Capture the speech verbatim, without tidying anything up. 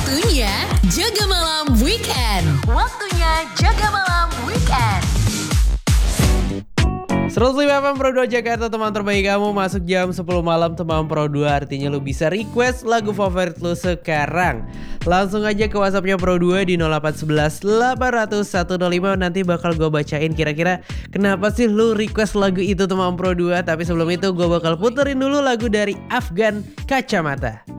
Waktunya Jaga Malam Weekend. Waktunya Jaga Malam Weekend. seratus lima F M Pro dua Jakarta, teman terbaik kamu. Masuk jam sepuluh malam teman Pro dua. Artinya lu bisa request lagu favorit lu sekarang. Langsung aja ke WhatsAppnya Pro dua di nol delapan satu satu delapan nol nol satu nol lima. Nanti bakal gue bacain kira-kira kenapa sih lu request lagu itu teman Pro dua. Tapi sebelum itu gue bakal puterin dulu lagu dari Afgan, Kacamata.